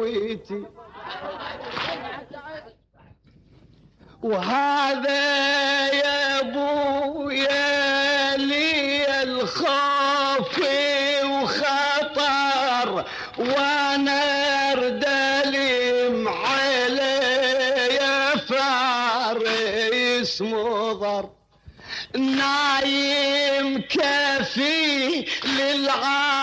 قويتي، وهذا يا ابويا لي الخوف وخطر، وانا اردلم علي فارس مضر، نايم كفي للعالم